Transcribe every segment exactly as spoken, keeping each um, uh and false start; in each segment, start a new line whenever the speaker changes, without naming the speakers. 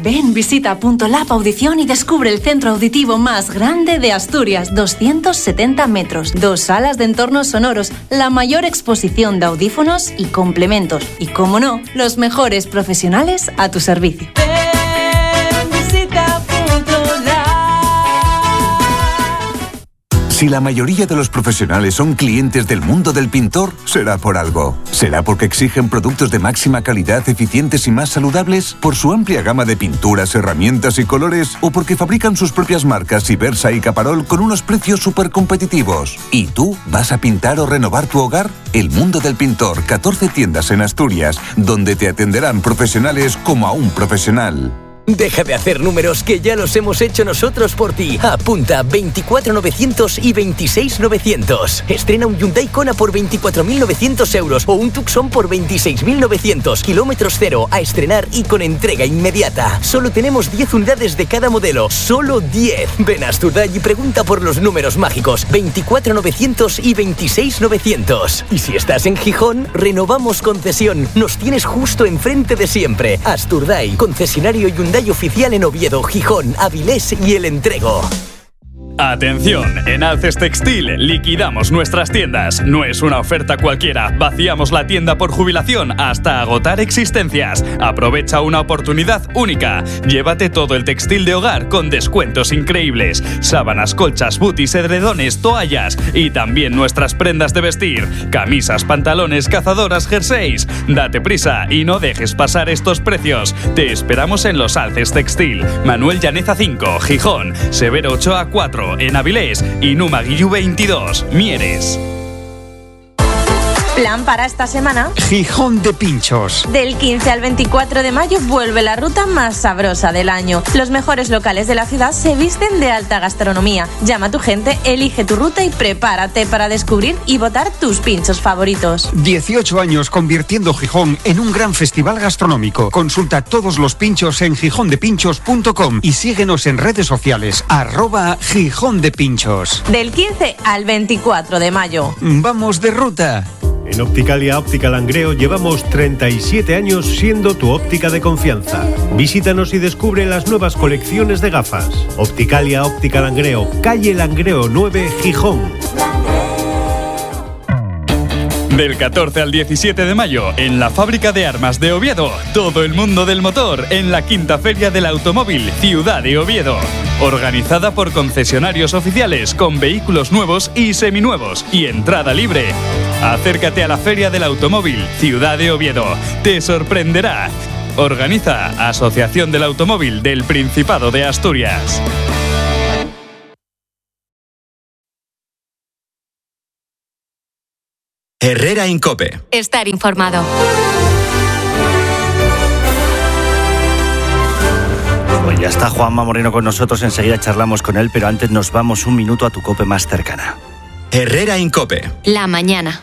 Ven, visita Punto Lab Audición y descubre el centro auditivo más grande de Asturias, doscientos setenta metros, dos salas de entornos sonoros, la mayor exposición de audífonos y complementos y, como no, los mejores profesionales a tu servicio.
Ven, visita Punto Lab.
Si la mayoría de los profesionales son clientes del mundo del pintor, será por algo. ¿Será porque exigen productos de máxima calidad, eficientes y más saludables? ¿Por su amplia gama de pinturas, herramientas y colores? ¿O porque fabrican sus propias marcas Ibersa y Caparol con unos precios súper competitivos? ¿Y tú vas a pintar o renovar tu hogar? El Mundo del Pintor, catorce tiendas en Asturias, donde te atenderán profesionales como a un profesional.
Deja de hacer números, que ya los hemos hecho nosotros por ti. Apunta veinticuatro mil novecientos y veintiséis mil novecientos. Estrena un Hyundai Kona por veinticuatro mil novecientos euros o un Tucson por veintiséis mil novecientos. Kilómetros cero, a estrenar y con entrega inmediata. Solo tenemos diez unidades de cada modelo. Solo diez. Ven a Asturdai y pregunta por los números mágicos. veinticuatro mil novecientos y veintiséis mil novecientos. Y si estás en Gijón, renovamos concesión. Nos tienes justo enfrente de siempre. Asturdai, concesionario Hyundai oficial en Oviedo, Gijón, Avilés y El Entrego.
Atención, en Alces Textil liquidamos nuestras tiendas. No es una oferta cualquiera, vaciamos la tienda por jubilación hasta agotar existencias. Aprovecha una oportunidad única. Llévate todo el textil de hogar con descuentos increíbles. Sábanas, colchas, booties, edredones, toallas y también nuestras prendas de vestir. Camisas, pantalones, cazadoras, jerseys. Date prisa y no dejes pasar estos precios. Te esperamos en los Alces Textil. Manuel Llaneza cinco, Gijón. Severo Ochoa cuatro. En Avilés y Numa Guillú veintidós, Mieres.
Plan para esta semana:
Gijón de Pinchos.
Del quince al veinticuatro de mayo vuelve la ruta más sabrosa del año. Los mejores locales de la ciudad se visten de alta gastronomía. Llama a tu gente, elige tu ruta y prepárate para descubrir y votar tus pinchos favoritos.
dieciocho años convirtiendo Gijón en un gran festival gastronómico. Consulta todos los pinchos en gijón de pinchos punto com y síguenos en redes sociales, arroba Gijón de Pinchos.
Del quince al veinticuatro de mayo.
¡Vamos de ruta!
En Opticalia Óptica Langreo llevamos treinta y siete años siendo tu óptica de confianza. Visítanos y descubre las nuevas colecciones de gafas. Opticalia Óptica Langreo, calle Langreo nueve, Gijón.
Del catorce al diecisiete de mayo, en la Fábrica de Armas de Oviedo, todo el mundo del motor en la quinta Feria del Automóvil, Ciudad de Oviedo. Organizada por concesionarios oficiales con vehículos nuevos y seminuevos y entrada libre. Acércate a la Feria del Automóvil, Ciudad de Oviedo. Te sorprenderá. Organiza Asociación del Automóvil del Principado de Asturias.
Herrera en COPE.
Estar informado.
Pues ya está Juanma Moreno con nosotros, enseguida charlamos con él, pero antes nos vamos un minuto a tu COPE más cercana.
Herrera en COPE.
La mañana.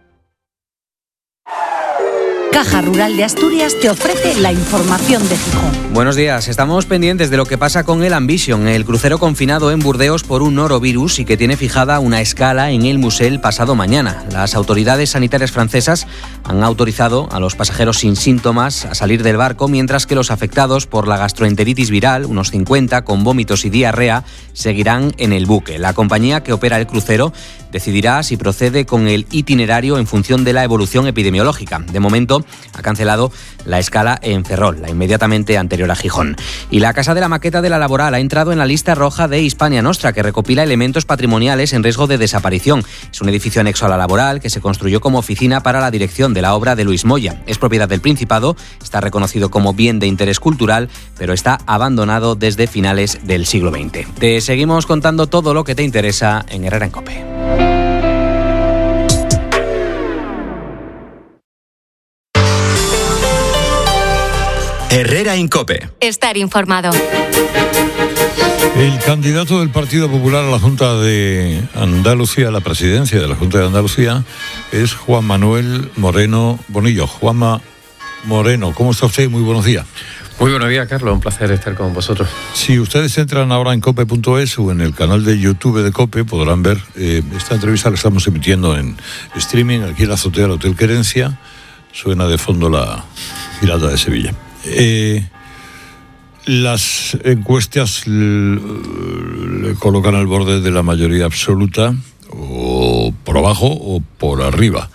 Caja Rural de Asturias te ofrece la información de Gijón.
Buenos días, estamos pendientes de lo que pasa con el Ambition, el crucero confinado en Burdeos por un norovirus y que tiene fijada una escala en el Musel pasado mañana. Las autoridades sanitarias francesas han autorizado a los pasajeros sin síntomas a salir del barco, mientras que los afectados por la gastroenteritis viral, unos cincuenta, con vómitos y diarrea, seguirán en el buque. La compañía que opera el crucero decidirá si procede con el itinerario en función de la evolución epidemiológica. De momento, ha cancelado la escala en Ferrol, la inmediatamente anterior a Gijón. Y la Casa de la Maqueta de la Laboral ha entrado en la lista roja de Hispania Nostra, que recopila elementos patrimoniales en riesgo de desaparición. Es un edificio anexo a la Laboral que se construyó como oficina para la dirección de la obra de Luis Moya. Es propiedad del Principado, está reconocido como bien de interés cultural, pero está abandonado desde finales del siglo veinte. Te seguimos contando todo lo que te interesa en Herrera en COPE.
Herrera en COPE.
Estar informado.
El candidato del Partido Popular a la Junta de Andalucía, a la presidencia de la Junta de Andalucía, es Juan Manuel Moreno Bonillo. Juanma Moreno, ¿cómo está usted? Muy buenos días.
Muy buenos días, Carlos. Un placer estar con vosotros.
Si ustedes entran ahora en cope punto es o en el canal de YouTube de COPE, podrán ver eh, esta entrevista la estamos emitiendo en streaming aquí en la azotea del Hotel Querencia. Suena de fondo la Giralda de Sevilla. Eh, Las encuestas le, le colocan al borde de la mayoría absoluta, o por abajo o por arriba.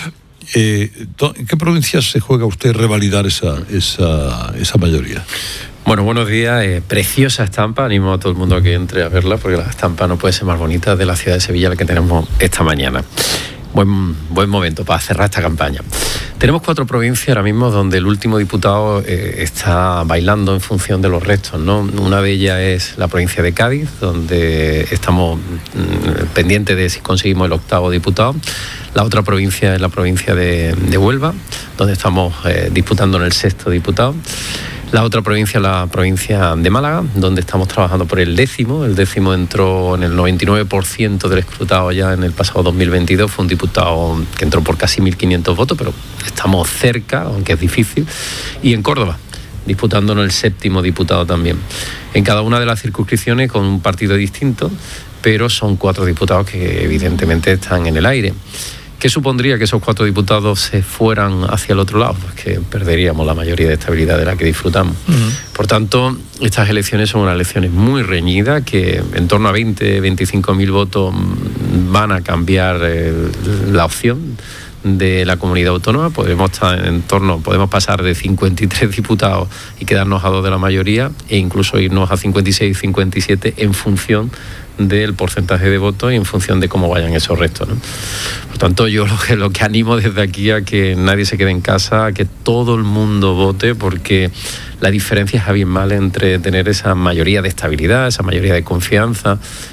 Eh, ¿En qué provincias se juega usted revalidar esa, esa, esa mayoría?
Bueno, buenos días. Eh, preciosa estampa. Animo a todo el mundo a que entre a verla, porque la estampa no puede ser más bonita de la ciudad de Sevilla, la que tenemos esta mañana. Buen, buen momento para cerrar esta campaña. Tenemos cuatro provincias ahora mismo donde el último diputado eh, está bailando en función de los restos, ¿no? Una de ellas es la provincia de Cádiz, donde estamos mm, pendientes de si conseguimos el octavo diputado. La otra provincia es la provincia de, de Huelva, donde estamos eh, disputando en el sexto diputado. La otra provincia es la provincia de Málaga, donde estamos trabajando por el décimo. El décimo entró en el noventa y nueve por ciento del escrutado ya en el pasado dos mil veintidós. Fue un diputado que entró por casi mil quinientos votos, pero estamos cerca, aunque es difícil. Y en Córdoba, disputándonos el séptimo diputado también. En cada una de las circunscripciones con un partido distinto, pero son cuatro diputados que evidentemente están en el aire. ¿Qué supondría que esos cuatro diputados se fueran hacia el otro lado? Pues que perderíamos la mayoría de estabilidad de la que disfrutamos. Uh-huh. Por tanto, estas elecciones son unas elecciones muy reñidas, que en torno a veinte, veinticinco mil votos van a cambiar eh, la opción de la comunidad autónoma. Podemos estar en torno, podemos pasar de cincuenta y tres diputados y quedarnos a dos de la mayoría, e incluso irnos a cincuenta y seis, cincuenta y siete en función del porcentaje de votos y en función de cómo vayan esos restos, ¿no? Por tanto, yo lo que, lo que animo desde aquí a que nadie se quede en casa, a que todo el mundo vote, porque la diferencia es abismal entre tener esa mayoría de estabilidad, esa mayoría de confianza,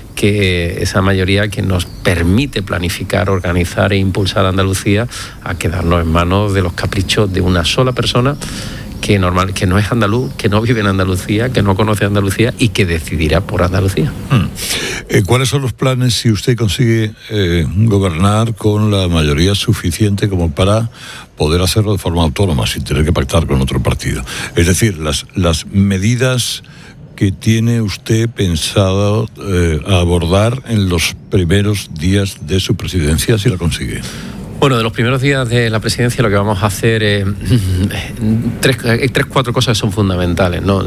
que esa mayoría que nos permite planificar, organizar e impulsar a Andalucía, a quedarnos en manos de los caprichos de una sola persona que normal, que no es andaluz, que no vive en Andalucía, que no conoce Andalucía y que decidirá por Andalucía.
Hmm. Eh, ¿Cuáles son los planes si usted consigue eh, gobernar con la mayoría suficiente como para poder hacerlo de forma autónoma, sin tener que pactar con otro partido? Es decir, las, las medidas que tiene usted pensado eh, abordar en los primeros días de su presidencia, si la consigue.
Bueno, de los primeros días de la presidencia lo que vamos a hacer es tres, tres, cuatro cosas son fundamentales, ¿no?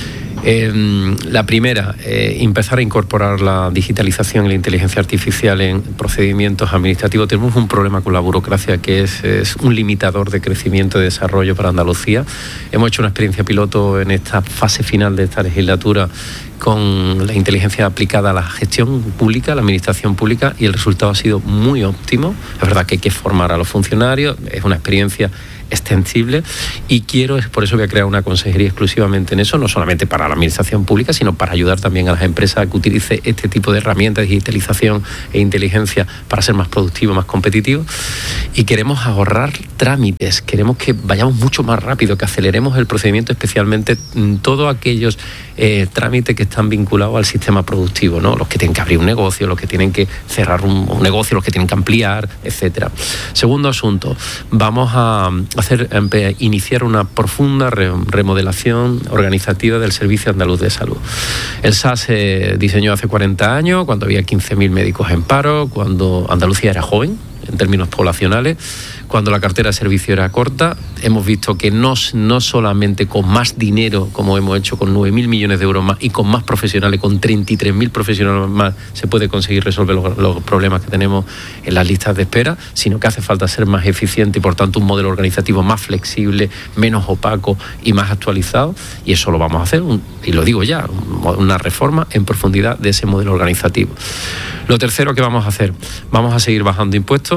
Eh, la primera, eh, empezar a incorporar la digitalización y la inteligencia artificial en procedimientos administrativos. Tenemos un problema con la burocracia que es, es un limitador de crecimiento y desarrollo para Andalucía. Hemos hecho una experiencia piloto en esta fase final de esta legislatura con la inteligencia aplicada a la gestión pública, a la administración pública, y el resultado ha sido muy óptimo. Es verdad que hay que formar a los funcionarios, es una experiencia extensible, y quiero, por eso voy a crear una consejería exclusivamente en eso, no solamente para la administración pública, sino para ayudar también a las empresas a que utilice este tipo de herramientas de digitalización e inteligencia para ser más productivo, más competitivo. Y queremos ahorrar trámites, queremos que vayamos mucho más rápido, que aceleremos el procedimiento, especialmente en todos aquellos eh, trámites que están vinculados al sistema productivo, ¿no? Los que tienen que abrir un negocio, los que tienen que cerrar un, un negocio, los que tienen que ampliar, etcétera. Segundo asunto, vamos a hacer, iniciar una profunda remodelación organizativa del Servicio Andaluz de Salud. El S A se diseñó hace cuarenta años, cuando había quince mil médicos en paro, cuando Andalucía era joven en términos poblacionales, cuando la cartera de servicio era corta. Hemos visto que no, no solamente con más dinero, como hemos hecho con nueve mil millones de euros más, y con más profesionales, con treinta y tres mil profesionales más, se puede conseguir resolver los, los problemas que tenemos en las listas de espera, sino que hace falta ser más eficiente y, por tanto, un modelo organizativo más flexible, menos opaco y más actualizado, y eso lo vamos a hacer, un, y lo digo ya, una reforma en profundidad de ese modelo organizativo. Lo tercero que vamos a hacer, vamos a seguir bajando impuestos.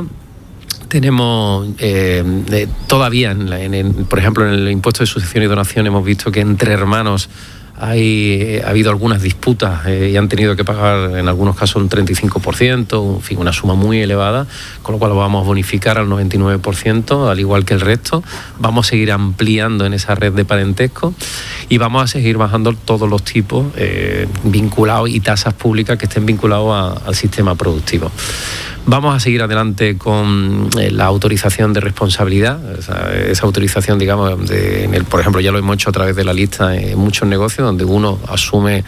Tenemos eh, eh, todavía, en, en, en, por ejemplo, en el impuesto de sucesión y donación hemos visto que entre hermanos hay, ha habido algunas disputas eh, y han tenido que pagar en algunos casos un treinta y cinco por ciento, en fin, una suma muy elevada, con lo cual lo vamos a bonificar al noventa y nueve por ciento, al igual que el resto. Vamos a seguir ampliando en esa red de parentesco y vamos a seguir bajando todos los tipos eh, vinculados y tasas públicas que estén vinculados a, al sistema productivo. Vamos a seguir adelante con eh, la autorización de responsabilidad, esa, esa autorización, digamos, de, en el, por ejemplo, ya lo hemos hecho a través de la lista en muchos negocios, donde uno asume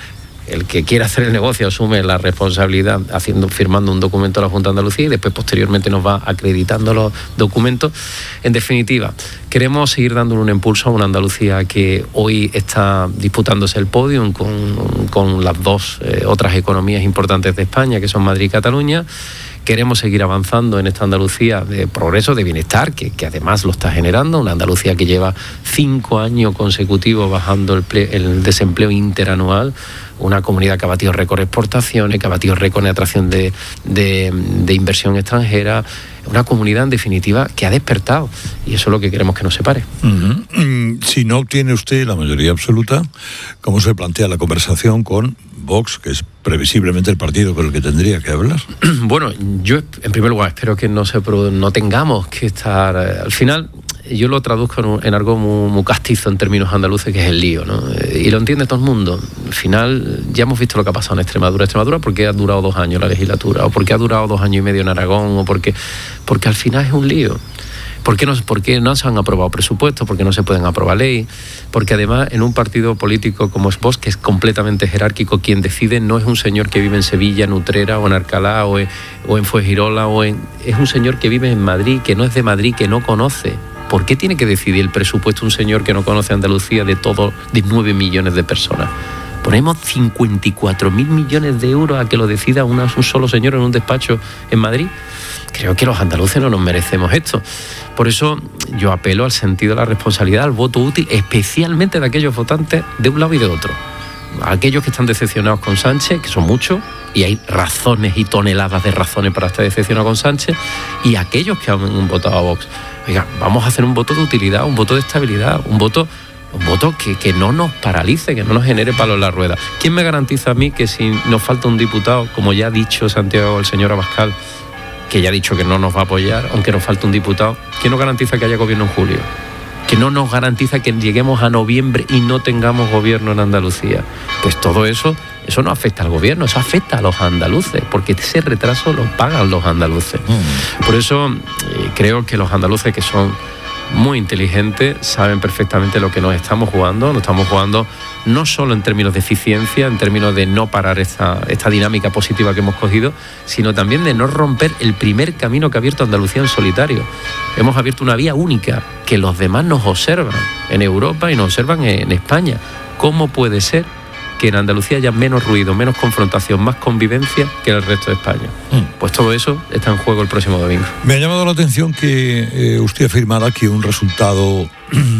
el que quiere hacer el negocio asume la responsabilidad haciendo, firmando un documento a la Junta de Andalucía y después posteriormente nos va acreditando los documentos. En definitiva, queremos seguir dándole un impulso a una Andalucía que hoy está disputándose el podio con, con las dos eh, otras economías importantes de España, que son Madrid y Cataluña. Queremos seguir avanzando en esta Andalucía de progreso, de bienestar, que, que además lo está generando, una Andalucía que lleva cinco años consecutivos bajando el, ple, el desempleo interanual, una comunidad que ha batido récord de exportaciones, que ha batido récord de atracción de, de, de inversión extranjera, una comunidad en definitiva que ha despertado, y eso es lo que queremos que nos separe.
Uh-huh. Si no obtiene usted la mayoría absoluta, ¿cómo se plantea la conversación con Vox, que es previsiblemente el partido con el que tendría que hablar?
Bueno, yo en primer lugar espero que no, se, no tengamos que estar... Al final, yo lo traduzco en, un, en algo muy, muy castizo en términos andaluces, que es el lío, ¿no? Y lo entiende todo el mundo. Al final, ya hemos visto lo que ha pasado en Extremadura. Extremadura, ¿por qué ha durado dos años la legislatura? ¿O por qué ha durado dos años y medio en Aragón? ¿O porque, porque al final es un lío? ¿Por qué, no, ¿Por qué no se han aprobado presupuestos? ¿Por qué no se pueden aprobar ley? Porque además en un partido político como es Vox, que es completamente jerárquico, quien decide no es un señor que vive en Sevilla, en Utrera o en Alcalá o en, o en Fuengirola, o en, es un señor que vive en Madrid, que no es de Madrid, que no conoce. ¿Por qué tiene que decidir el presupuesto un señor que no conoce Andalucía de todo, de nueve millones de personas? Ponemos cincuenta y cuatro mil millones de euros a que lo decida una, un solo señor en un despacho en Madrid. Creo que los andaluces no nos merecemos esto. Por eso yo apelo al sentido de la responsabilidad, al voto útil, especialmente de aquellos votantes de un lado y de otro. Aquellos que están decepcionados con Sánchez, que son muchos, y hay razones y toneladas de razones para estar decepcionados con Sánchez, y aquellos que han votado a Vox. Oiga, vamos a hacer un voto de utilidad, un voto de estabilidad, un voto... Un voto que, que no nos paralice, que no nos genere palos en la rueda. ¿Quién me garantiza a mí que si nos falta un diputado, como ya ha dicho Santiago, el señor Abascal, que ya ha dicho que no nos va a apoyar, aunque nos falte un diputado, ¿quién nos garantiza que haya gobierno en julio? ¿Que no nos garantiza que lleguemos a noviembre y no tengamos gobierno en Andalucía? Pues todo eso, eso no afecta al gobierno, eso afecta a los andaluces, porque ese retraso lo pagan los andaluces. Mm. Por eso eh, creo que los andaluces, que son muy inteligentes, saben perfectamente lo que nos estamos jugando. Nos estamos jugando no solo en términos de eficiencia, en términos de no parar esta, esta dinámica positiva que hemos cogido, sino también de no romper el primer camino que ha abierto Andalucía en solitario. Hemos abierto una vía única, que los demás nos observan en Europa y nos observan en España. ¿Cómo puede ser que en Andalucía haya menos ruido, menos confrontación, más convivencia que en el resto de España? Mm. Pues todo eso está en juego el próximo domingo.
Me ha llamado la atención que eh, usted afirmara que un resultado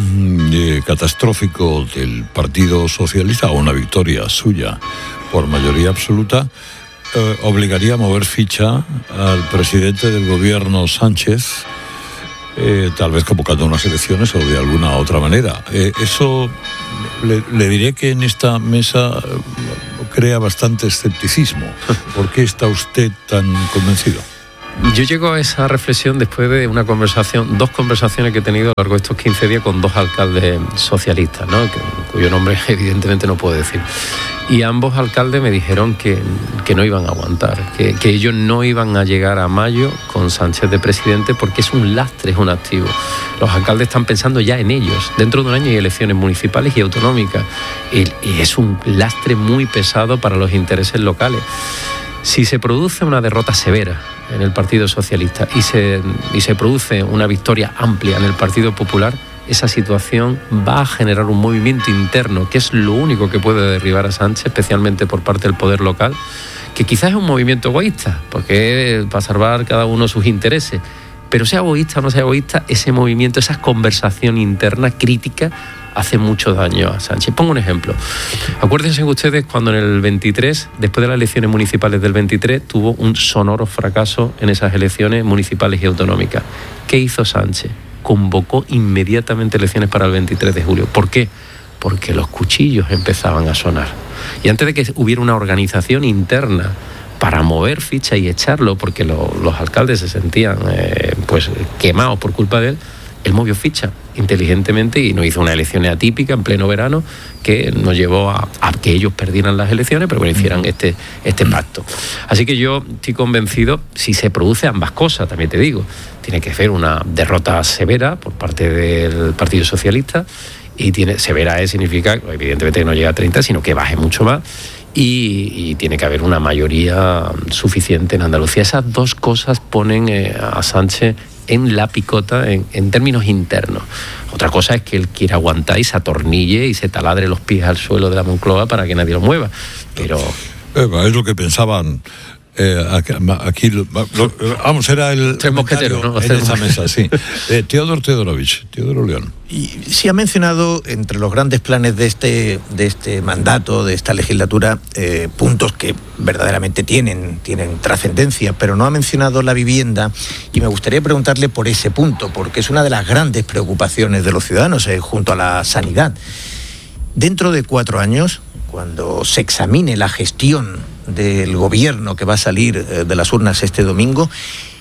eh, catastrófico del Partido Socialista, o una victoria suya por mayoría absoluta, eh, obligaría a mover ficha al presidente del gobierno, Sánchez, eh, tal vez convocando unas elecciones o de alguna otra manera. Eh, eso... Le, le diré que en esta mesa crea bastante escepticismo. ¿Por qué está usted tan convencido?
Yo llego a esa reflexión después de una conversación, dos conversaciones que he tenido a lo largo de estos quince días con dos alcaldes socialistas, ¿no? Que, cuyo nombre evidentemente no puedo decir. Y ambos alcaldes me dijeron que, que no iban a aguantar, que, que ellos no iban a llegar a mayo con Sánchez de presidente, porque es un lastre, es un activo. Los alcaldes están pensando ya en ellos. Dentro de un año hay elecciones municipales y autonómicas, y, y es un lastre muy pesado para los intereses locales. Si se produce una derrota severa en el Partido Socialista y se, y se produce una victoria amplia en el Partido Popular, esa situación va a generar un movimiento interno, que es lo único que puede derribar a Sánchez, especialmente por parte del poder local, que quizás es un movimiento egoísta, porque es para salvar cada uno sus intereses. Pero sea egoísta o no sea egoísta, ese movimiento, esa conversación interna crítica, hace mucho daño a Sánchez. Pongo un ejemplo. Acuérdense ustedes cuando en el veintitrés, después de las elecciones municipales del veintitrés, tuvo un sonoro fracaso en esas elecciones municipales y autonómicas. ¿Qué hizo Sánchez? Convocó inmediatamente elecciones para el veintitrés de julio. ¿Por qué? Porque los cuchillos empezaban a sonar. Y antes de que hubiera una organización interna para mover ficha y echarlo, porque lo, los alcaldes se sentían eh, pues quemados por culpa de él, él movió ficha inteligentemente y nos hizo una elección atípica en pleno verano que nos llevó a, a que ellos perdieran las elecciones, pero que hicieran este, este pacto. Así que yo estoy convencido, si se produce ambas cosas, también te digo, tiene que ser una derrota severa por parte del Partido Socialista, y tiene severa es, significa evidentemente que no llega a treinta, sino que baje mucho más, y, y tiene que haber una mayoría suficiente en Andalucía. Esas dos cosas ponen eh, a Sánchez en la picota en, en términos internos. Otra cosa es que él quiera aguantar y se atornille y se taladre los pies al suelo de la Moncloa para que nadie lo mueva. Pero
eh, es lo que pensaban. Eh, aquí, aquí lo, lo, vamos, era el
Tres mosqueteros, ¿no?
En esa mesa, sí. Eh, Teodor Teodorovich, Teodoro León.
Y sí ha mencionado entre los grandes planes de este, de este mandato, de esta legislatura, eh, puntos que verdaderamente tienen, tienen trascendencia, pero no ha mencionado la vivienda, y me gustaría preguntarle por ese punto, porque es una de las grandes preocupaciones de los ciudadanos, eh, junto a la sanidad. Dentro de cuatro años, cuando se examine la gestión del gobierno que va a salir eh, de las urnas este domingo,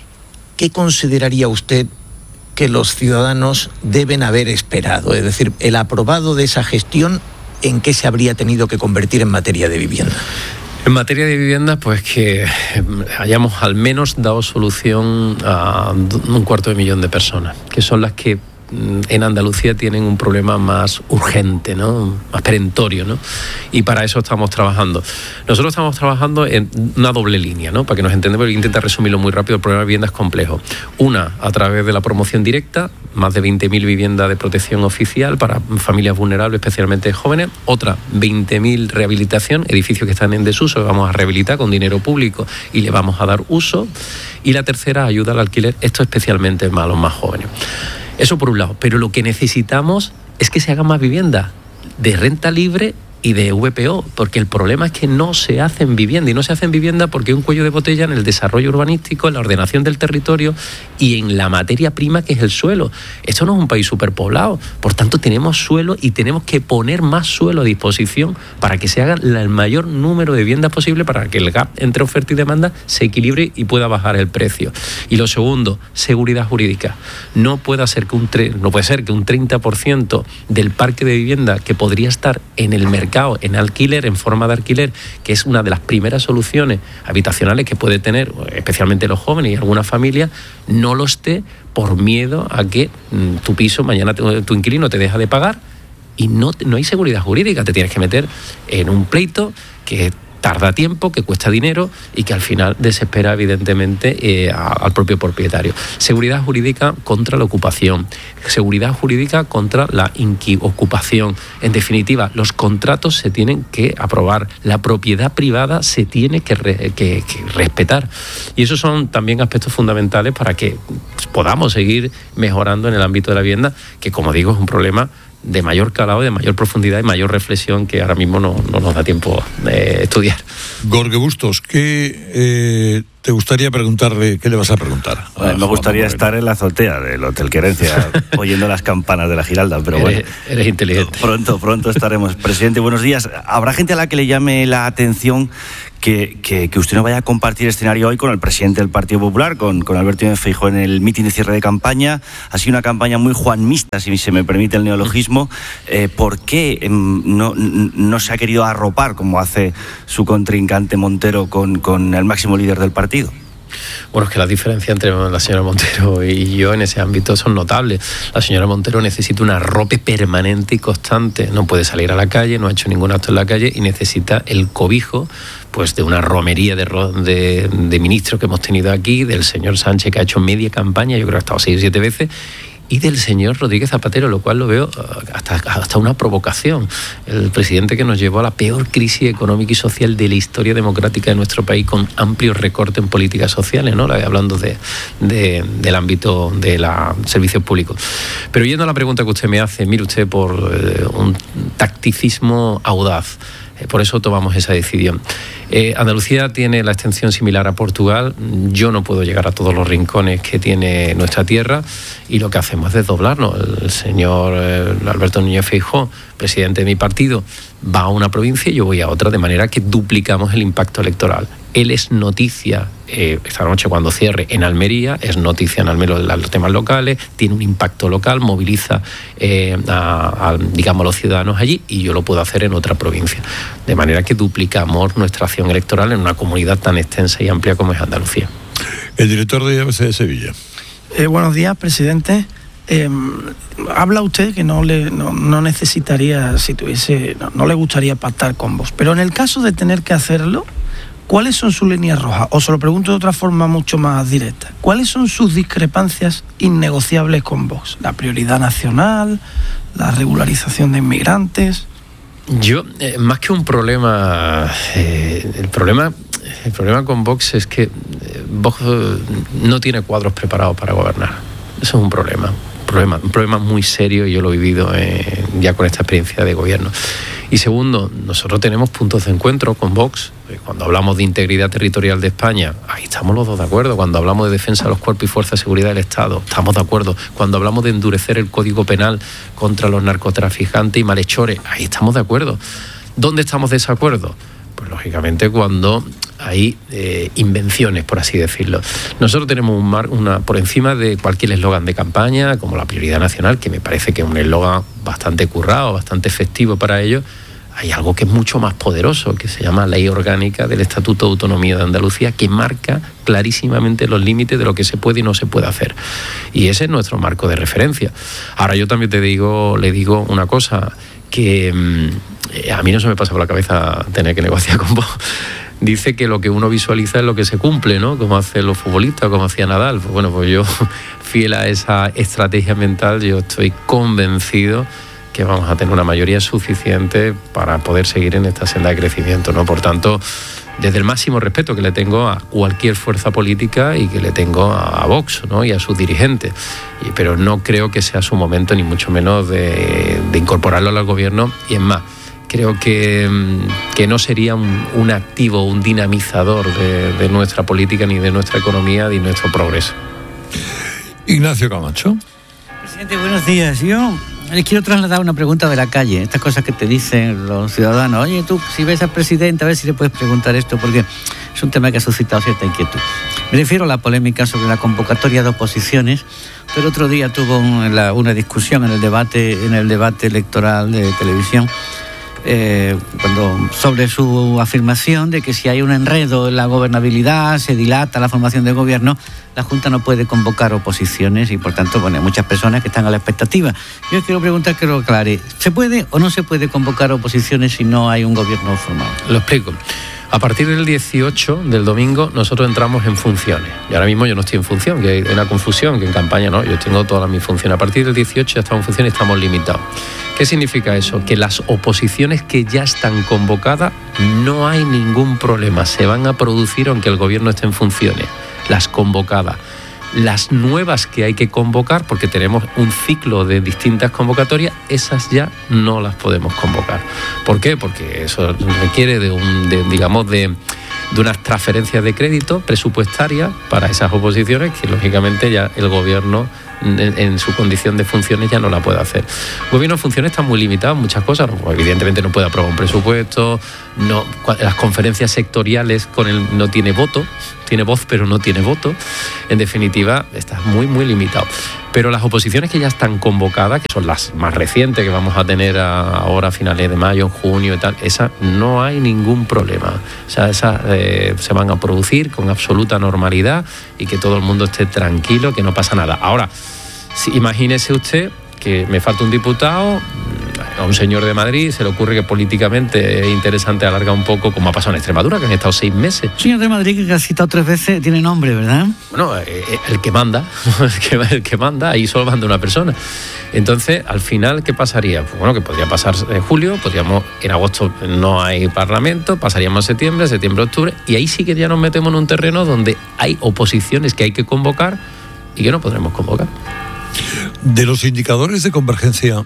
¿qué consideraría usted que los ciudadanos deben haber esperado? Es decir, el aprobado de esa gestión, ¿en qué se habría tenido que convertir en materia de vivienda?
En materia de vivienda, pues que hayamos al menos dado solución a un cuarto de millón de personas, que son las que en Andalucía tienen un problema más urgente, ¿no? Más perentorio, ¿no? Y para eso estamos trabajando. Nosotros estamos trabajando en una doble línea, ¿no? Para que nos entendamos, voy a intentar resumirlo muy rápido. El problema de vivienda es complejo. Una, a través de la promoción directa, más de veinte mil viviendas de protección oficial para familias vulnerables, especialmente jóvenes. Otra, veinte mil rehabilitación, edificios que están en desuso, que vamos a rehabilitar con dinero público y le vamos a dar uso. Y la tercera, ayuda al alquiler, esto especialmente a los más jóvenes. Eso por un lado, pero lo que necesitamos es que se hagan más viviendas de renta libre y de V P O, porque el problema es que no se hacen vivienda, y no se hacen vivienda porque hay un cuello de botella en el desarrollo urbanístico, en la ordenación del territorio y en la materia prima que es el suelo. Esto no es un país superpoblado, por tanto tenemos suelo y tenemos que poner más suelo a disposición para que se haga el mayor número de viviendas posible, para que el gap entre oferta y demanda se equilibre y pueda bajar el precio. Y lo segundo, seguridad jurídica. No puede ser que un, tre- no puede ser que un treinta por ciento del parque de vivienda que podría estar en el mercado en alquiler, en forma de alquiler, que es una de las primeras soluciones habitacionales que puede tener especialmente los jóvenes y algunas familias, no lo esté por miedo a que mmm, tu piso mañana te, tu inquilino te deja de pagar y no, no hay seguridad jurídica. Te tienes que meter en un pleito que tarda tiempo, que cuesta dinero y que al final desespera evidentemente eh, a, al propio propietario. Seguridad jurídica contra la ocupación, seguridad jurídica contra la ocupación. En definitiva, los contratos se tienen que aprobar, la propiedad privada se tiene que, re, que, que respetar. Y esos son también aspectos fundamentales para que podamos seguir mejorando en el ámbito de la vivienda, que como digo es un problema de mayor calado, de mayor profundidad y mayor reflexión que ahora mismo no, no nos da tiempo de estudiar.
Gorge Bustos, ¿qué eh, te gustaría preguntarle? ¿Qué le vas a preguntar?
A me gustaría estar en la azotea del Hotel Querencia oyendo las campanas de la Giralda, pero bueno.
Eres, eres inteligente.
Pronto, pronto estaremos. Presidente, buenos días. ¿Habrá gente a la que le llame la atención que, que, que usted no vaya a compartir escenario hoy con el presidente del Partido Popular, con, con Alberto Núñez Feijóo en el mitin de cierre de campaña? Ha sido una campaña muy juanmista, si se me permite el neologismo. Eh, ¿Por qué eh, no, no se ha querido arropar, como hace su contrincante Montero, con, con el máximo líder del partido?
Bueno, es que las diferencias entre la señora Montero y yo en ese ámbito son notables. La señora Montero necesita un arrope permanente y constante. No puede salir a la calle, no ha hecho ningún acto en la calle y necesita el cobijo pues de una romería de, de, de ministros que hemos tenido aquí, del señor Sánchez, que ha hecho media campaña, yo creo que ha estado seis o siete veces, y del señor Rodríguez Zapatero, lo cual lo veo hasta, hasta una provocación. El presidente que nos llevó a la peor crisis económica y social de la historia democrática de nuestro país, con amplios recortes en políticas sociales, ¿no? Hablando de, de, del ámbito de los servicios públicos. Pero yendo a la pregunta que usted me hace, mire usted, por eh, un tacticismo audaz, por eso tomamos esa decisión. Eh, Andalucía tiene la extensión similar a Portugal. Yo no puedo llegar a todos los rincones que tiene nuestra tierra y lo que hacemos es desdoblarnos. El señor eh, Alberto Núñez Feijóo, presidente de mi partido, va a una provincia y yo voy a otra, de manera que duplicamos el impacto electoral. Él es noticia eh, esta noche cuando cierre en Almería, es noticia en Almería de los temas locales, tiene un impacto local, moviliza eh, a, a, digamos, a los ciudadanos allí, y yo lo puedo hacer en otra provincia. De manera que duplicamos nuestra acción electoral en una comunidad tan extensa y amplia como es Andalucía.
El director de A B C de Sevilla.
Eh, buenos días, presidente. Eh, habla usted que no le no, no necesitaría, si tuviese, no, no le gustaría pactar con Vox, pero en el caso de tener que hacerlo, ¿cuáles son sus líneas rojas? O se lo pregunto de otra forma mucho más directa. ¿Cuáles son sus discrepancias innegociables con Vox? ¿La prioridad nacional? ¿La regularización de inmigrantes?
Yo, eh, más que un problema, eh, el problema, el problema con Vox es que eh, Vox no tiene cuadros preparados para gobernar. Eso es un problema, un problema, un problema muy serio, y yo lo he vivido eh, ya con esta experiencia de gobierno. Y segundo, nosotros tenemos puntos de encuentro con Vox. Cuando hablamos de integridad territorial de España, ahí estamos los dos de acuerdo. Cuando hablamos de defensa de los cuerpos y fuerzas de seguridad del Estado, estamos de acuerdo. Cuando hablamos de endurecer el Código Penal contra los narcotraficantes y malhechores, ahí estamos de acuerdo. ¿Dónde estamos de desacuerdo? Pues lógicamente cuando hay eh, invenciones, por así decirlo. Nosotros tenemos un mar, una por encima de cualquier eslogan de campaña, como la prioridad nacional, que me parece que es un eslogan bastante currado, bastante efectivo para ello. Hay algo que es mucho más poderoso, que se llama Ley Orgánica del Estatuto de Autonomía de Andalucía, que marca clarísimamente los límites de lo que se puede y no se puede hacer. Y ese es nuestro marco de referencia. Ahora yo también te digo, le digo una cosa, que mmm, a mí no se me pasa por la cabeza tener que negociar con vos. Dice que lo que uno visualiza es lo que se cumple, ¿no? Como hacen los futbolistas, como hacía Nadal. Pues bueno, pues yo, fiel a esa estrategia mental, yo estoy convencido que vamos a tener una mayoría suficiente para poder seguir en esta senda de crecimiento, ¿no? Por tanto, desde el máximo respeto que le tengo a cualquier fuerza política y que le tengo a Vox, ¿no? Y a sus dirigentes, y, pero no creo que sea su momento, ni mucho menos de, de incorporarlo al gobierno. Y es más, creo que, que no sería un, un activo, un dinamizador de, de nuestra política, ni de nuestra economía, ni de nuestro progreso.
Ignacio Camacho.
Presidente, buenos días. Yo les quiero trasladar una pregunta de la calle, estas cosas que te dicen los ciudadanos. Oye, tú, si ves al presidente, a ver si le puedes preguntar esto, porque es un tema que ha suscitado cierta inquietud. Me refiero a la polémica sobre la convocatoria de oposiciones. Pero otro día tuvo un, la, una discusión en el debate, en el debate electoral de televisión, Eh, cuando sobre su afirmación de que si hay un enredo en la gobernabilidad, se dilata la formación del gobierno, la Junta no puede convocar oposiciones y por tanto, bueno, hay muchas personas que están a la expectativa. Yo quiero preguntar que lo aclare. ¿Se puede o no se puede convocar oposiciones si no hay un gobierno formado?
Lo explico. A partir del dieciocho del domingo nosotros entramos en funciones. Y ahora mismo yo no estoy en función, que hay una confusión, que en campaña no, yo tengo todas mis funciones. A partir del dieciocho ya estamos en funciones y estamos limitados. ¿Qué significa eso? Que las oposiciones que ya están convocadas no hay ningún problema, se van a producir aunque el gobierno esté en funciones, las convocadas. Las nuevas que hay que convocar, porque tenemos un ciclo de distintas convocatorias, esas ya no las podemos convocar. ¿Por qué? Porque eso requiere de un, de, digamos, de, de unas transferencias de crédito presupuestarias para esas oposiciones que lógicamente ya el gobierno en, en su condición de funciones ya no la puede hacer. El gobierno en funciones está muy limitado en muchas cosas, no, evidentemente no puede aprobar un presupuesto, no, las conferencias sectoriales con el, no tiene voto, tiene voz pero no tiene voto, en definitiva está muy muy limitado. Pero las oposiciones que ya están convocadas, que son las más recientes que vamos a tener a, ahora a finales de mayo, en junio y tal, esas no hay ningún problema. O sea, esas eh, se van a producir con absoluta normalidad y que todo el mundo esté tranquilo, que no pasa nada. Ahora, si, imagínese usted que me falta un diputado, a un señor de Madrid se le ocurre que políticamente es interesante alargar un poco, como ha pasado en Extremadura, que han estado seis meses.
Señor de Madrid, que ha citado tres veces, tiene nombre, ¿verdad?
Bueno, eh, el que manda, el que, el que manda, ahí solo manda una persona. Entonces, al final, ¿qué pasaría? Pues bueno, que podría pasar en julio, podríamos, en agosto no hay parlamento, pasaríamos a septiembre, septiembre, octubre, y ahí sí que ya nos metemos en un terreno donde hay oposiciones que hay que convocar y que no podremos convocar.
De los indicadores de convergencia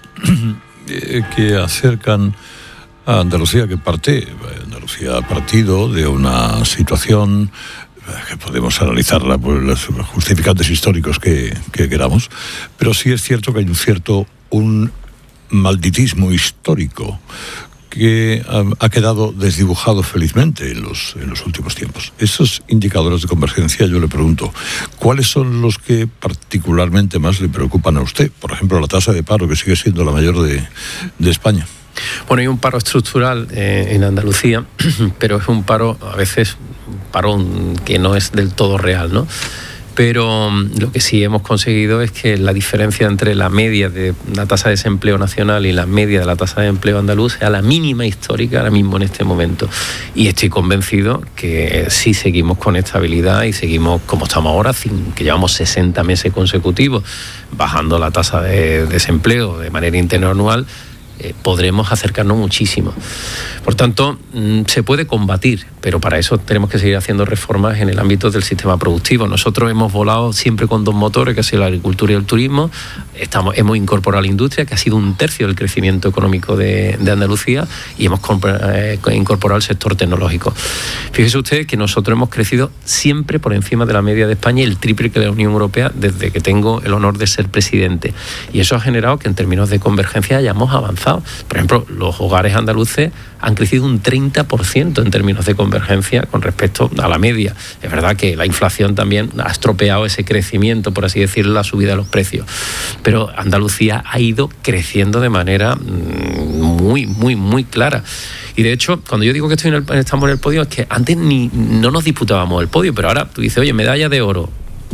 que acercan a Andalucía, que parte, Andalucía ha partido de una situación que podemos analizarla por los justificantes históricos que, que queramos, pero sí es cierto que hay un cierto, un malditismo histórico que ha quedado desdibujado felizmente en los, en los últimos tiempos. Esos indicadores de convergencia, yo le pregunto, ¿cuáles son los que particularmente más le preocupan a usted? Por ejemplo, la tasa de paro, que sigue siendo la mayor de, de España.
Bueno, hay un paro estructural eh, en Andalucía, pero es un paro, a veces, un paro que no es del todo real, ¿no? Pero lo que sí hemos conseguido es que la diferencia entre la media de la tasa de desempleo nacional y la media de la tasa de empleo andaluz sea la mínima histórica ahora mismo en este momento. Y estoy convencido que si seguimos con estabilidad y seguimos como estamos ahora, que llevamos sesenta meses consecutivos bajando la tasa de desempleo de manera interanual, eh, podremos acercarnos muchísimo. Por tanto, mmm, se puede combatir, pero para eso tenemos que seguir haciendo reformas en el ámbito del sistema productivo. Nosotros hemos volado siempre con dos motores, que ha sido la agricultura y el turismo. Estamos, hemos incorporado la industria, que ha sido un tercio del crecimiento económico de, de Andalucía, y hemos eh, incorporado el sector tecnológico. Fíjese usted que nosotros hemos crecido siempre por encima de la media de España y el triple que la Unión Europea desde que tengo el honor de ser presidente. Y eso ha generado que en términos de convergencia hayamos avanzado. Por ejemplo, los hogares andaluces han crecido un treinta por ciento en términos de convergencia con respecto a la media. Es verdad que la inflación también ha estropeado ese crecimiento, por así decirlo, la subida de los precios. Pero Andalucía ha ido creciendo de manera muy, muy, muy clara. Y de hecho, cuando yo digo que estoy en el, estamos en el podio, es que antes ni no nos disputábamos el podio, pero ahora tú dices, oye, medalla de oro,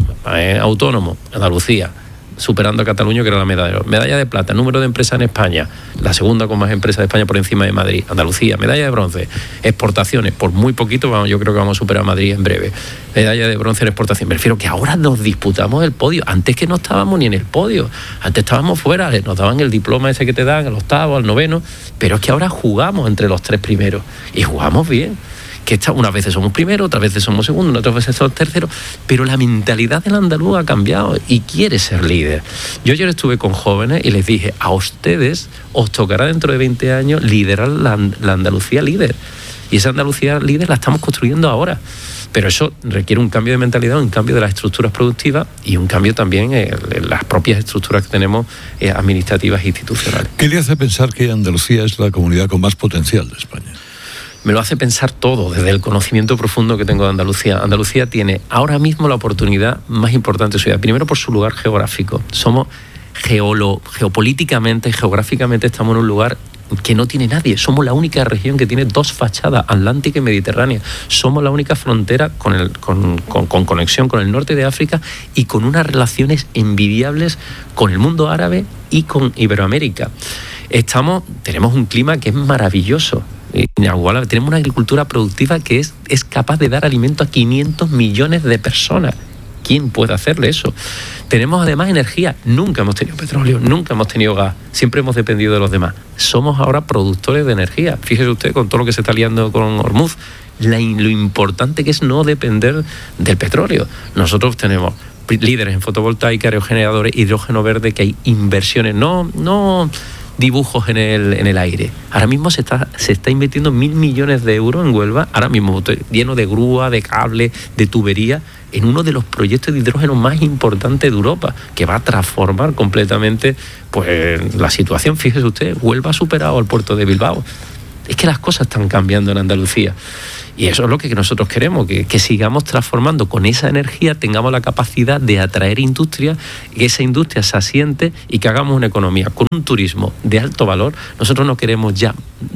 eh, autónomo, Andalucía, superando a Cataluña, que era la medalla de oro. Medalla de plata, número de empresas en España, la segunda con más empresas de España por encima de Madrid. Andalucía, medalla de bronce. Exportaciones, por muy poquito, vamos, yo creo que vamos a superar a Madrid en breve. Medalla de bronce en exportación. Me refiero que ahora nos disputamos el podio. Antes que no estábamos ni en el podio. Antes estábamos fuera, nos daban el diploma ese que te dan, al octavo, al noveno. Pero es que ahora jugamos entre los tres primeros. Y jugamos bien. Que esta, unas veces somos primeros, otras veces somos segundos, otras veces somos terceros, pero la mentalidad del andaluz ha cambiado y quiere ser líder. Yo ayer estuve con jóvenes y les dije, a ustedes os tocará dentro de veinte años liderar la, la Andalucía líder. Y esa Andalucía líder la estamos construyendo ahora. Pero eso requiere un cambio de mentalidad, un cambio de las estructuras productivas y un cambio también en, en las propias estructuras que tenemos eh, administrativas e institucionales.
¿Qué le hace pensar que Andalucía es la comunidad con más potencial de España?
Me lo hace pensar todo, desde el conocimiento profundo que tengo de Andalucía. Andalucía tiene ahora mismo la oportunidad más importante de su vida. Primero por su lugar geográfico. Somos geolo, geopolíticamente, geográficamente estamos en un lugar que no tiene nadie. Somos la única región que tiene dos fachadas, Atlántica y Mediterránea. Somos la única frontera con, el, con, con, con conexión con el norte de África y con unas relaciones envidiables con el mundo árabe y con Iberoamérica. Estamos, tenemos un clima que es maravilloso. Inigualable. Tenemos una agricultura productiva que es, es capaz de dar alimento a quinientos millones de personas. ¿Quién puede hacerle eso? Tenemos además energía. Nunca hemos tenido petróleo, nunca hemos tenido gas. Siempre hemos dependido de los demás. Somos ahora productores de energía. Fíjese usted con todo lo que se está liando con Hormuz, la, lo importante que es no depender del petróleo. Nosotros tenemos líderes en fotovoltaica, aerogeneradores, hidrógeno verde, que hay inversiones. No, no dibujos en el, en el aire. Ahora mismo se está, se está invirtiendo mil millones de euros en Huelva, ahora mismo lleno de grúa, de cable, de tubería, en uno de los proyectos de hidrógeno más importantes de Europa, que va a transformar completamente pues la situación. Fíjese usted, Huelva ha superado al puerto de Bilbao. Es que las cosas están cambiando en Andalucía. Y eso es lo que nosotros queremos, que, que sigamos transformando con esa energía, tengamos la capacidad de atraer industria, que esa industria se asiente y que hagamos una economía con un turismo de alto valor. Nosotros no queremos ya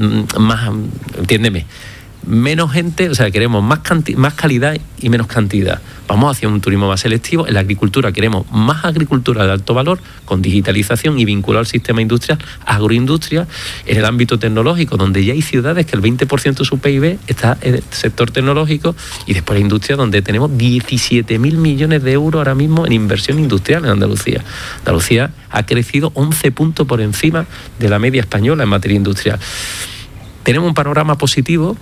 más, entiéndeme, menos gente, o sea, queremos más, canti- más calidad y menos cantidad. Vamos hacia un turismo más selectivo. En la agricultura queremos más agricultura de alto valor, con digitalización y vincular al sistema industrial, agroindustria. En el ámbito tecnológico, donde ya hay ciudades que el veinte por ciento de su P I B está en el sector tecnológico, y después la industria, donde tenemos diecisiete mil millones de euros ahora mismo en inversión industrial en Andalucía. Andalucía ha crecido once puntos por encima de la media española en materia industrial. Tenemos un panorama positivo.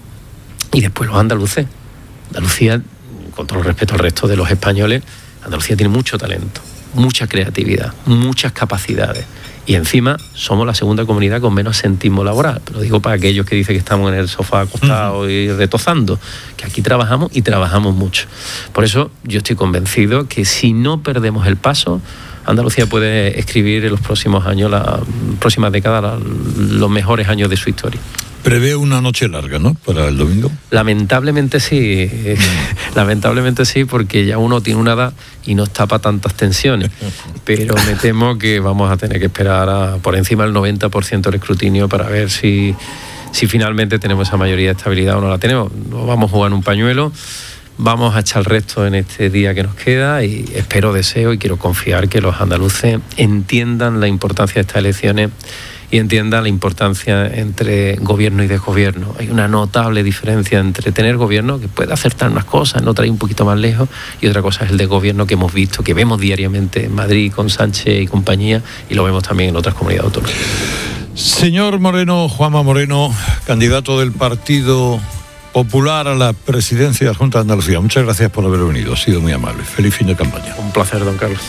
Y después los andaluces. Andalucía, con todo el respeto al resto de los españoles, Andalucía tiene mucho talento, mucha creatividad, muchas capacidades. Y encima somos la segunda comunidad con menos absentismo laboral. Pero digo para aquellos que dicen que estamos en el sofá acostados uh-huh. y retozando, que aquí trabajamos y trabajamos mucho. Por eso yo estoy convencido que si no perdemos el paso, Andalucía puede escribir en los próximos años, las próximas décadas, la, los mejores años de su historia.
Prevé una noche larga, ¿no?, para el domingo.
Lamentablemente sí, lamentablemente sí, porque ya uno tiene una edad y no está para tantas tensiones, pero me temo que vamos a tener que esperar a, por encima del noventa por ciento del escrutinio para ver si, si finalmente tenemos esa mayoría de estabilidad o no la tenemos. No vamos a jugar un pañuelo. vamos a echar el resto en este día que nos queda y espero, deseo y quiero confiar que los andaluces entiendan la importancia de estas elecciones y entiendan la importancia entre gobierno y desgobierno. Hay una notable diferencia entre tener gobierno, que puede acertar unas cosas, no traer un poquito más lejos, y otra cosa es el desgobierno que hemos visto, que vemos diariamente en Madrid con Sánchez y compañía, y lo vemos también en otras comunidades autónomas.
Señor Moreno, Juanma Moreno, candidato del Partido Popular a la presidencia de la Junta de Andalucía, muchas gracias por haber venido, ha sido muy amable. Feliz fin de campaña.
Un placer, don Carlos.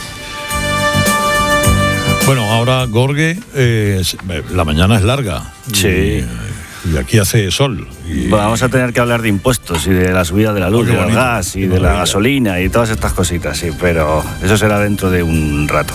Bueno, ahora, Gorge, eh, la mañana es larga.
Sí.
Y, y aquí hace sol. Y...
Vamos a tener que hablar de impuestos y de la subida de la luz, oh, del gas y de la gasolina y todas estas cositas, sí, pero eso será dentro de un rato.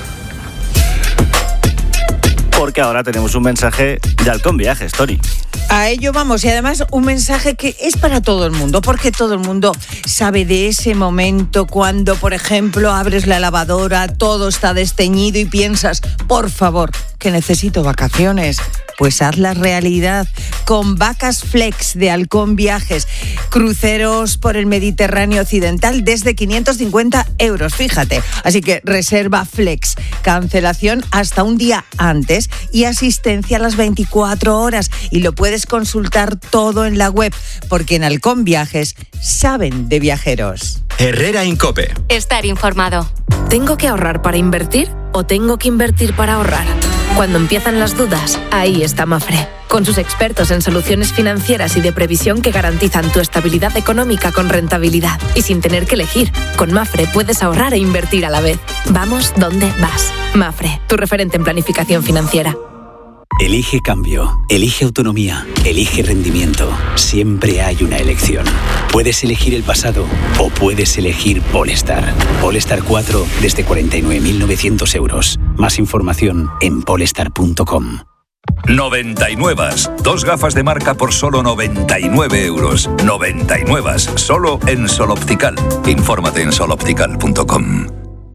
Porque ahora tenemos un mensaje de Halcón Viajes, Tori.
A ello vamos, y además un mensaje que es para todo el mundo, porque todo el mundo sabe de ese momento cuando, por ejemplo, abres la lavadora, todo está desteñido y piensas, por favor, que necesito vacaciones. Pues hazla realidad con Vacas Flex de Halcón Viajes. Cruceros por el Mediterráneo Occidental desde quinientos cincuenta euros, fíjate. Así que reserva Flex, cancelación hasta un día antes y asistencia a las veinticuatro horas. Y lo puedes consultar todo en la web, porque en Halcón Viajes saben de viajeros.
Herrera Incope.
Estar informado.
¿Tengo que ahorrar para invertir o tengo que invertir para ahorrar? Cuando empiezan las dudas, ahí está Mafre, con sus expertos en soluciones financieras y de previsión que garantizan tu estabilidad económica con rentabilidad. Y sin tener que elegir, con Mafre puedes ahorrar e invertir a la vez. Vamos donde vas. Mafre, tu referente en planificación financiera.
Elige cambio, elige autonomía, elige rendimiento. Siempre hay una elección. Puedes elegir el pasado o puedes elegir Polestar. Polestar cuatro desde cuarenta y nueve mil novecientos euros. Más información en polestar punto com.
noventa y nueve. Dos gafas de marca por solo noventa y nueve euros. noventa y nueve. Solo en Sol Optical. Infórmate en sol optical punto com.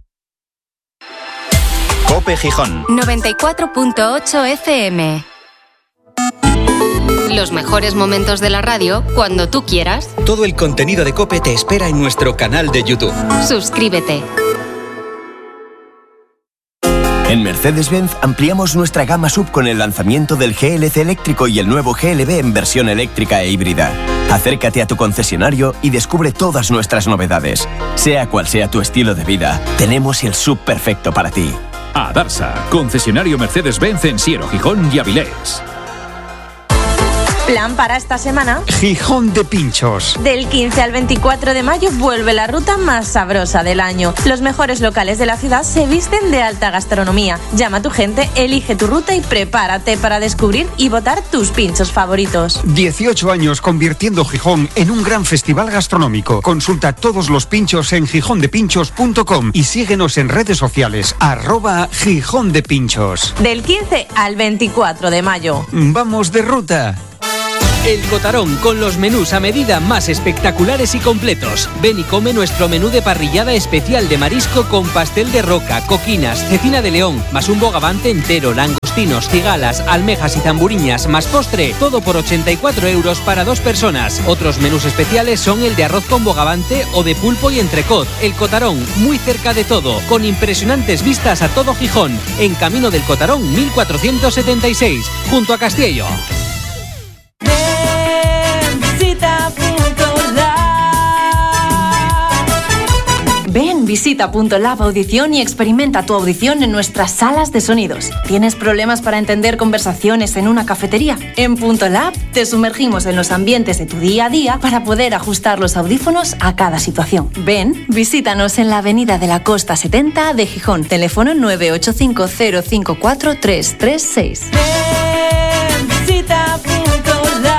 COPE Gijón
noventa y cuatro punto ocho F M. Los mejores momentos de la radio cuando tú quieras.
Todo el contenido de COPE te espera en nuestro canal de YouTube.
Suscríbete.
En Mercedes-Benz ampliamos nuestra gama sub con el lanzamiento del G L C eléctrico y el nuevo G L B en versión eléctrica e híbrida. Acércate a tu concesionario y descubre todas nuestras novedades. Sea cual sea tu estilo de vida, tenemos el sub perfecto para ti.
A Darsa, concesionario Mercedes-Benz en Siero, Gijón y Avilés.
Plan para esta semana.
Gijón de Pinchos.
Del quince al veinticuatro de mayo vuelve la ruta más sabrosa del año. Los mejores locales de la ciudad se visten de alta gastronomía. Llama a tu gente, elige tu ruta y prepárate para descubrir y votar tus pinchos favoritos.
dieciocho años convirtiendo Gijón en un gran festival gastronómico. Consulta todos los pinchos en gijón de pinchos punto com y síguenos en redes sociales, arroba Gijón de Pinchos.
Del quince al veinticuatro de mayo.
Vamos de ruta.
El Cotarón, con los menús a medida más espectaculares y completos. Ven y come nuestro menú de parrillada especial de marisco con pastel de roca, coquinas, cecina de león, más un bogavante entero, langostinos, cigalas, almejas y zamburiñas, más postre, todo por ochenta y cuatro euros para dos personas. Otros menús especiales son el de arroz con bogavante o de pulpo y entrecot. El Cotarón, muy cerca de todo, con impresionantes vistas a todo Gijón, en Camino del Cotarón mil cuatrocientos setenta y seis, junto a Castillo.
Ven, visita Punto Lab Audición y experimenta tu audición en nuestras salas de sonidos. ¿Tienes problemas para entender conversaciones en una cafetería? En Punto Lab te sumergimos en los ambientes de tu día a día para poder ajustar los audífonos a cada situación. Ven, visítanos en la Avenida de la Costa setenta de Gijón. Teléfono nueve ocho cinco cero cinco cuatro tres tres seis.
Ven, visita Punto Lab.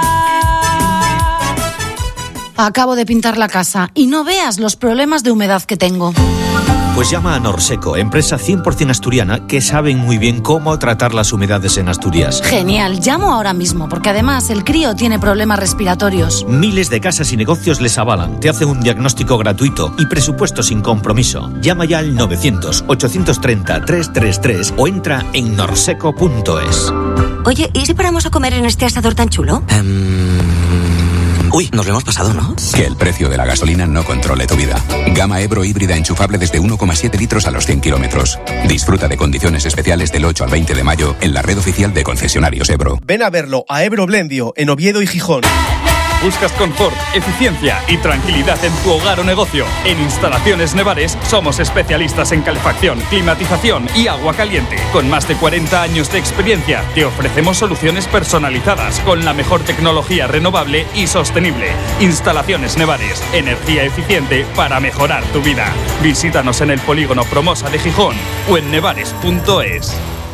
Acabo de pintar la casa y no veas los problemas de humedad que tengo.
Pues llama a Norseco, empresa cien por ciento asturiana que saben muy bien cómo tratar las humedades en Asturias.
Genial, llamo ahora mismo porque además el crío tiene problemas respiratorios.
Miles de casas y negocios les avalan, te hacen un diagnóstico gratuito y presupuesto sin compromiso. Llama ya al novecientos, ochocientos treinta, trescientos treinta y tres o entra en norseco punto es.
Oye, ¿y si paramos a comer en este asador tan chulo?
Um...
Uy, nos lo hemos pasado, ¿no?
Que el precio de la gasolina no controle tu vida. Gama Ebro híbrida enchufable desde uno coma siete litros a los cien kilómetros. Disfruta de condiciones especiales del ocho al veinte de mayo en la red oficial de concesionarios Ebro.
Ven a verlo a Ebro Blendio, en Oviedo y Gijón.
¿Buscas confort, eficiencia y tranquilidad en tu hogar o negocio? En Instalaciones Nevares somos especialistas en calefacción, climatización y agua caliente. Con más de cuarenta años de experiencia, te ofrecemos soluciones personalizadas con la mejor tecnología renovable y sostenible. Instalaciones Nevares, energía eficiente para mejorar tu vida. Visítanos en el polígono Promosa de Gijón o en nevares punto es.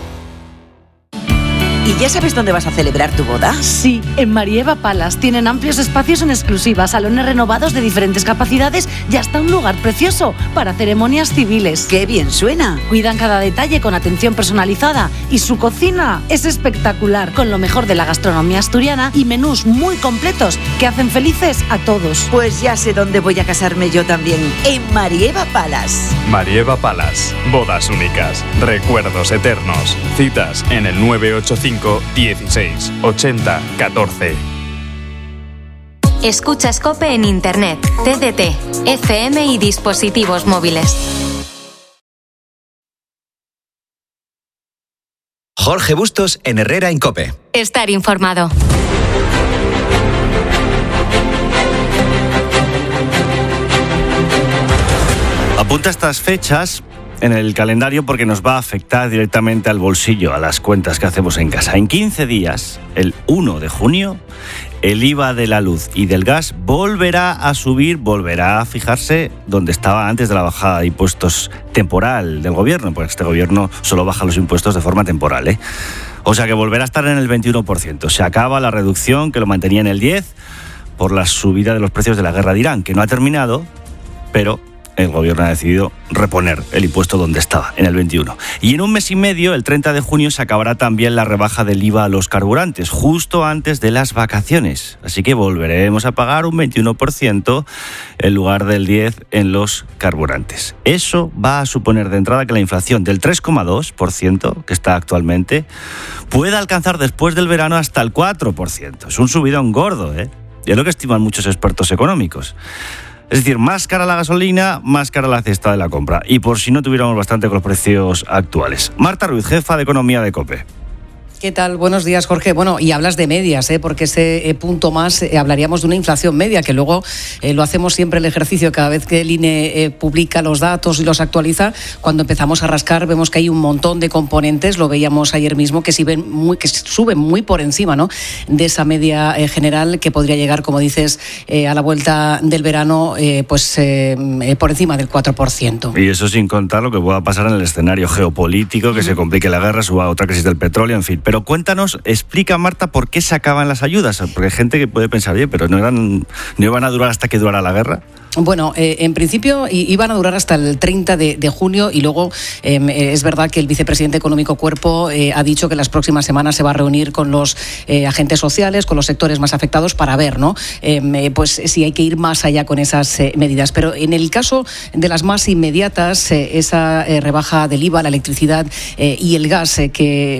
¿Y ya sabes dónde vas a celebrar tu boda?
Sí, en Marieva Palace. Tienen amplios espacios en exclusiva, salones renovados de diferentes capacidades y hasta un lugar precioso para ceremonias civiles.
¡Qué bien suena!
Cuidan cada detalle con atención personalizada y su cocina es espectacular, con lo mejor de la gastronomía asturiana y menús muy completos que hacen felices a todos.
Pues ya sé dónde voy a casarme yo también, en Marieva Palace.
Marieva Palace. Bodas únicas. Recuerdos eternos. Citas en el nueve ocho cinco dieciséis ochenta catorce.
Escucha Scope en Internet, C D T, F M y dispositivos móviles.
Jorge Bustos en Herrera en COPE.
Estar informado.
Apunta estas fechas en el calendario porque nos va a afectar directamente al bolsillo, a las cuentas que hacemos en casa. En quince días, el uno de junio, el I V A de la luz y del gas volverá a subir, volverá a fijarse donde estaba antes de la bajada de impuestos temporal del gobierno, porque este gobierno solo baja los impuestos de forma temporal, ¿eh? O sea que volverá a estar en el veintiuno por ciento. Se acaba la reducción que lo mantenía en el diez por ciento por la subida de los precios de la guerra de Irán, que no ha terminado, pero el gobierno ha decidido reponer el impuesto donde estaba, en el veintiuno. Y en un mes y medio, el treinta de junio, se acabará también la rebaja del I V A a los carburantes, justo antes de las vacaciones. Así que volveremos a pagar un veintiuno por ciento en lugar del diez por ciento en los carburantes. Eso va a suponer de entrada que la inflación del tres coma dos por ciento, que está actualmente, pueda alcanzar después del verano hasta el cuatro por ciento. Es un subidón gordo, ¿eh? Y es lo que estiman muchos expertos económicos. Es decir, más cara la gasolina, más cara la cesta de la compra. Y por si no tuviéramos bastante con los precios actuales. Marta Ruiz, jefa de Economía de COPE.
¿Qué tal? Buenos días, Jorge. Bueno, y hablas de medias, ¿eh? Porque ese eh, punto más eh, hablaríamos de una inflación media, que luego eh, lo hacemos siempre el ejercicio cada vez que el I N E eh, publica los datos y los actualiza. Cuando empezamos a rascar vemos que hay un montón de componentes, lo veíamos ayer mismo, que, si ven muy, que suben muy por encima, ¿no?, de esa media eh, general, que podría llegar, como dices, eh, a la vuelta del verano, eh, pues eh, eh, por encima del cuatro por ciento.
Y eso sin contar lo que pueda pasar en el escenario geopolítico, que mm. se complique la guerra, suba otra crisis del petróleo, en fin. Pero cuéntanos, explica, Marta, por qué se acaban las ayudas, porque hay gente que puede pensar, oye, pero no eran, no iban a durar hasta que durara la guerra.
Bueno, eh, en principio iban a durar hasta el treinta de junio y luego eh, es verdad que el vicepresidente económico Cuerpo eh, ha dicho que las próximas semanas se va a reunir con los eh, agentes sociales, con los sectores más afectados para ver, ¿no?, eh, pues si hay que ir más allá con esas eh, medidas. Pero en el caso de las más inmediatas, eh, esa eh, rebaja del I V A, la electricidad eh, y el gas eh, que